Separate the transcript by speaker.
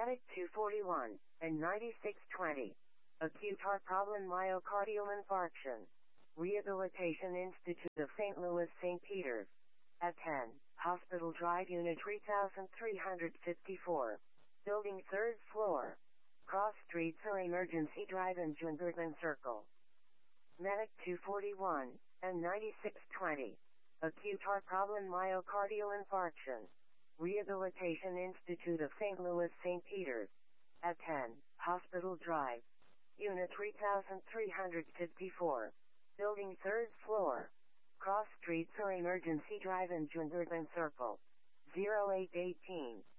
Speaker 1: Medic 241 and 9620. Acute heart problem, myocardial infarction. Rehabilitation Institute of St. Louis St. Peter's. At 10, Hospital Drive, Unit 3354. Building 3rd floor. Cross streets or Emergency Drive in Jungervan Circle. Medic 241 and 9620. Acute heart problem, myocardial infarction. Rehabilitation Institute of St. Louis St. Peter's. At 10, Hospital Drive. Unit 3354. Building 3rd floor. Cross streets or Emergency Drive in Jungervan Circle. 0818.